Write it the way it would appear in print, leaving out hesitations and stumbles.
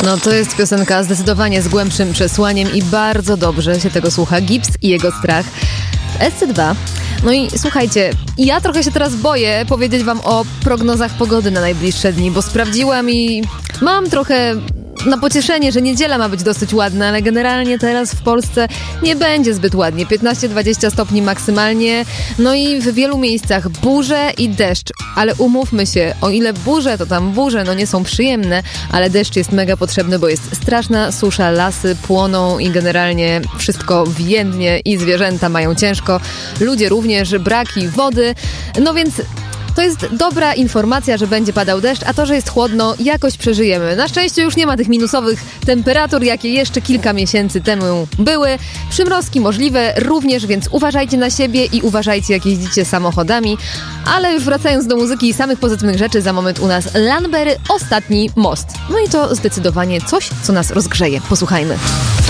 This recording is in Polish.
No to jest piosenka zdecydowanie z głębszym przesłaniem i bardzo dobrze się tego słucha. Gibbs i jego strach w SC2. No i słuchajcie, ja trochę się teraz boję powiedzieć wam o prognozach pogody na najbliższe dni, bo sprawdziłam i mam trochę na pocieszenie, że niedziela ma być dosyć ładna, ale generalnie teraz w Polsce nie będzie zbyt ładnie. 15-20 stopni maksymalnie, no i w wielu miejscach burze i deszcz. Ale umówmy się, o ile burze, to tam burze, no nie są przyjemne, ale deszcz jest mega potrzebny, bo jest straszna susza, lasy płoną i generalnie wszystko więdnie i zwierzęta mają ciężko. Ludzie również, braki wody, no więc to jest dobra informacja, że będzie padał deszcz, a to, że jest chłodno, jakoś przeżyjemy. Na szczęście już nie ma tych minusowych temperatur, jakie jeszcze kilka miesięcy temu były. Przymrozki możliwe również, więc uważajcie na siebie i uważajcie, jak jeździcie samochodami. Ale już wracając do muzyki i samych pozytywnych rzeczy, za moment u nas Lanbery, Ostatni most. No i to zdecydowanie coś, co nas rozgrzeje. Posłuchajmy.